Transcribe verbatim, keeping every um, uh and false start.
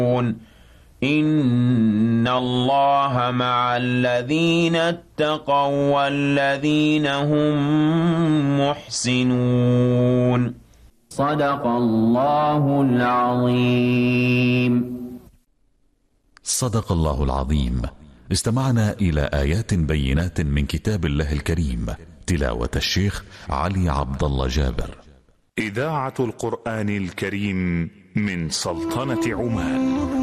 إن الله مع الذين اتقوا والذين هم محسنون. صدق الله العظيم. صدق الله العظيم. استمعنا إلى آيات بينات من كتاب الله الكريم، تلاوة الشيخ علي عبد الله جابر. إذاعة القرآن الكريم من سلطنة عمان.